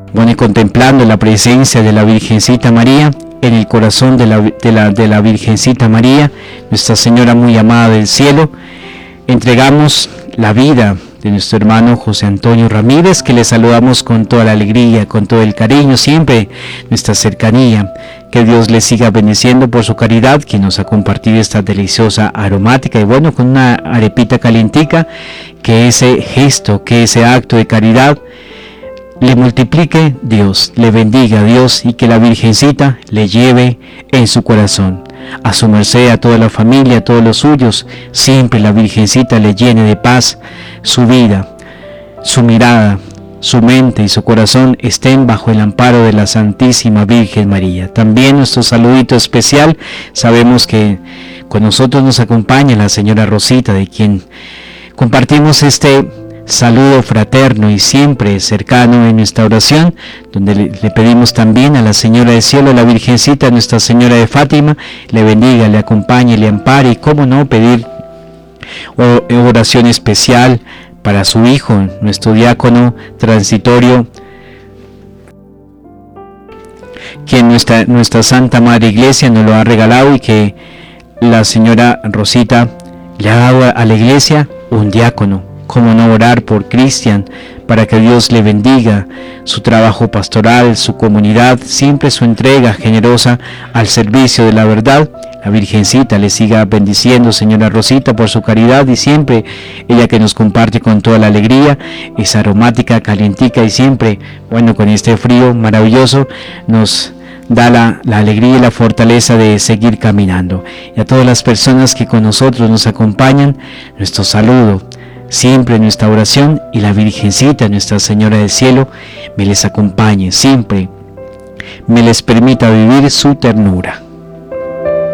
Bueno, y contemplando la presencia de la Virgencita María, en el corazón de la Virgencita María, Nuestra Señora muy amada del cielo, entregamos la vida de nuestro hermano José Antonio Ramírez, que le saludamos con toda la alegría, con todo el cariño, siempre nuestra cercanía. Que Dios le siga bendiciendo por su caridad, que nos ha compartido esta deliciosa aromática, y bueno, con una arepita calientica, que ese gesto, que ese acto de caridad le multiplique Dios, le bendiga Dios, y que la Virgencita le lleve en su corazón. A su merced, a toda la familia, a todos los suyos, siempre la Virgencita le llene de paz su vida, su mirada, su mente y su corazón estén bajo el amparo de la Santísima Virgen María. También nuestro saludito especial, sabemos que con nosotros nos acompaña la señora Rosita, de quien compartimos este saludo fraterno y siempre cercano en nuestra oración, donde le pedimos también a la Señora del Cielo, la Virgencita, Nuestra Señora de Fátima, le bendiga, le acompañe, le ampare, y cómo no pedir oración especial para su hijo, nuestro diácono transitorio, que nuestra Santa Madre Iglesia nos lo ha regalado, y que la señora Rosita le ha dado a la Iglesia un diácono. Cómo no orar por Cristian, para que Dios le bendiga su trabajo pastoral, su comunidad, siempre su entrega generosa al servicio de la verdad. La Virgencita le siga bendiciendo, señora Rosita, por su caridad, y siempre ella que nos comparte con toda la alegría esa aromática, calientica, y siempre, bueno, con este frío maravilloso, nos da la alegría y la fortaleza de seguir caminando. Y a todas las personas que con nosotros nos acompañan, nuestro saludo, siempre en nuestra oración, y la Virgencita, Nuestra Señora del Cielo, me les acompañe siempre, me les permita vivir su ternura.